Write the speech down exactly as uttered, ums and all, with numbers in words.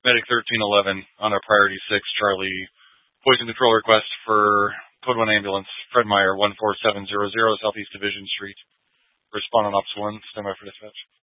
Medic thirteen eleven on our priority six, Charlie. Poison control request for Code one ambulance, Fred Meyer, one four seven zero zero Southeast Division Street. Respond on Ops one, stand by for dispatch.